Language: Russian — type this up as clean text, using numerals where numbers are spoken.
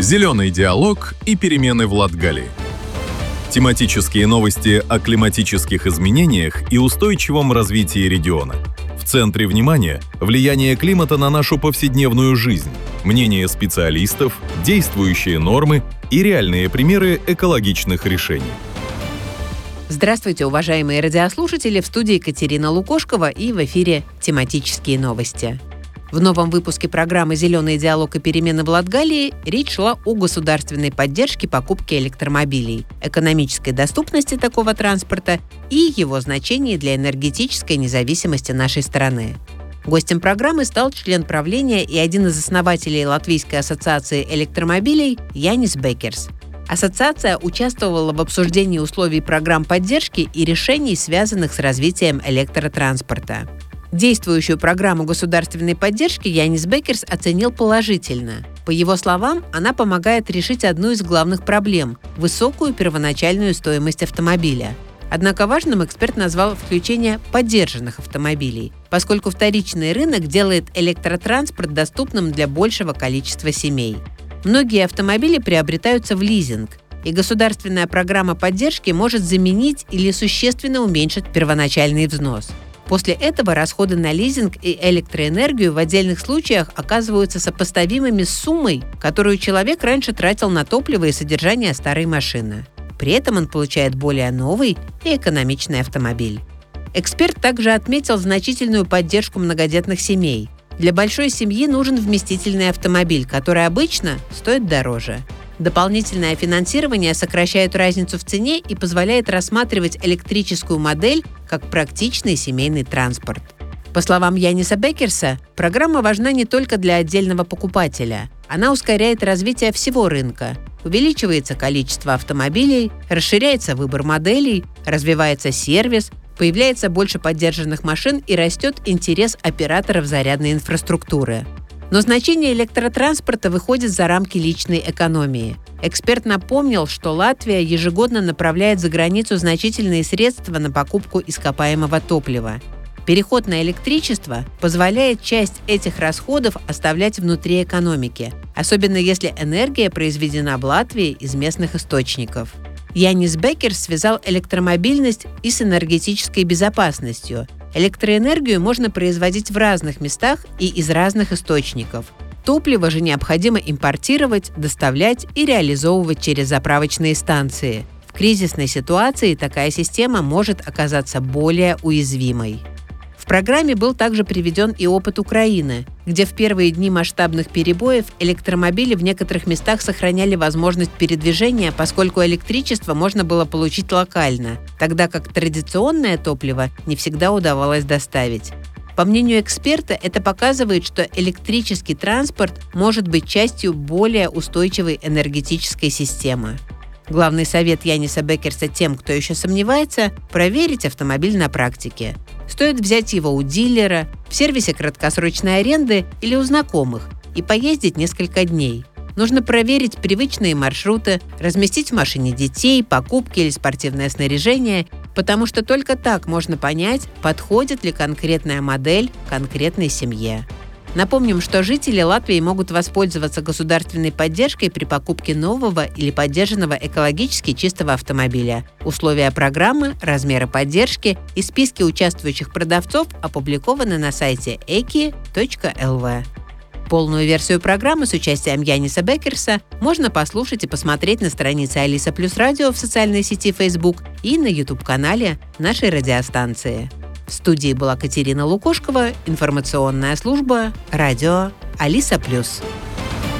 Зеленый диалог и перемены в Латгалии. Тематические новости о климатических изменениях и устойчивом развитии региона. В центре внимания – влияние климата на нашу повседневную жизнь, мнения специалистов, действующие нормы и реальные примеры экологичных решений. Здравствуйте, уважаемые радиослушатели! В студии Екатерина Лукошкова и в эфире «Тематические новости». В новом выпуске программы «Зеленый диалог и перемены в Латгалии» речь шла о государственной поддержке покупки электромобилей, экономической доступности такого транспорта и его значении для энергетической независимости нашей страны. Гостем программы стал член правления и один из основателей Латвийской ассоциации электромобилей Янис Бекерс. Ассоциация участвовала в обсуждении условий программ поддержки и решений, связанных с развитием электротранспорта. Действующую программу государственной поддержки Янис Бекерс оценил положительно. По его словам, она помогает решить одну из главных проблем – высокую первоначальную стоимость автомобиля. Однако важным эксперт назвал включение подержанных автомобилей, поскольку вторичный рынок делает электротранспорт доступным для большего количества семей. Многие автомобили приобретаются в лизинг, и государственная программа поддержки может заменить или существенно уменьшить первоначальный взнос. После этого расходы на лизинг и электроэнергию в отдельных случаях оказываются сопоставимыми с суммой, которую человек раньше тратил на топливо и содержание старой машины. При этом он получает более новый и экономичный автомобиль. Эксперт также отметил значительную поддержку многодетных семей. Для большой семьи нужен вместительный автомобиль, который обычно стоит дороже. Дополнительное финансирование сокращает разницу в цене и позволяет рассматривать электрическую модель как практичный семейный транспорт. По словам Яниса Бекерса, программа важна не только для отдельного покупателя. Она ускоряет развитие всего рынка. Увеличивается количество автомобилей, расширяется выбор моделей, развивается сервис, появляется больше поддержанных машин и растет интерес операторов зарядной инфраструктуры. Но значение электротранспорта выходит за рамки личной экономии. Эксперт напомнил, что Латвия ежегодно направляет за границу значительные средства на покупку ископаемого топлива. Переход на электричество позволяет часть этих расходов оставлять внутри экономики, особенно если энергия произведена в Латвии из местных источников. Янис Бекерс связал электромобильность и с энергетической безопасностью. Электроэнергию можно производить в разных местах и из разных источников. Топливо же необходимо импортировать, доставлять и реализовывать через заправочные станции. В кризисной ситуации такая система может оказаться более уязвимой. В программе был также приведен и опыт Украины, где в первые дни масштабных перебоев электромобили в некоторых местах сохраняли возможность передвижения, поскольку электричество можно было получить локально, тогда как традиционное топливо не всегда удавалось доставить. По мнению эксперта, это показывает, что электрический транспорт может быть частью более устойчивой энергетической системы. Главный совет Яниса Бекерса тем, кто еще сомневается, проверить автомобиль на практике. Стоит взять его у дилера, в сервисе краткосрочной аренды или у знакомых и поездить несколько дней. Нужно проверить привычные маршруты, разместить в машине детей, покупки или спортивное снаряжение, потому что только так можно понять, подходит ли конкретная модель конкретной семье. Напомним, что жители Латвии могут воспользоваться государственной поддержкой при покупке нового или поддержанного экологически чистого автомобиля. Условия программы, размеры поддержки и списки участвующих продавцов опубликованы на сайте eki.lv. Полную версию программы с участием Яниса Бекерса можно послушать и посмотреть на странице Алиса Плюс Радио в социальной сети Facebook и на YouTube-канале нашей радиостанции. В студии была Екатерина Лукошкова, информационная служба «Радио Алиса Плюс».